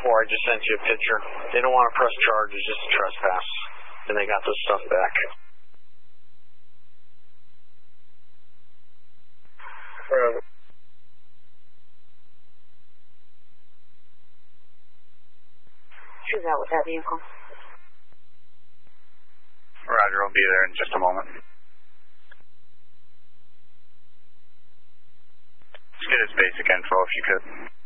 before, I just sent you a picture. They don't want to press charges, just a trespass. And they got this stuff back. Who's out with that vehicle? Roger, I'll be there in just a moment. Just get his basic info if you could.